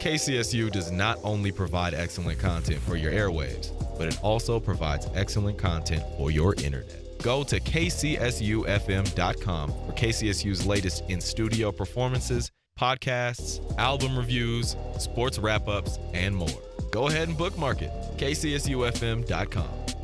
KCSU does not only provide excellent content for your airwaves, but it also provides excellent content for your internet. Go to kcsufm.com for KCSU's latest in-studio performances, podcasts, album reviews, sports wrap-ups, and more. Go ahead and bookmark it, kcsufm.com.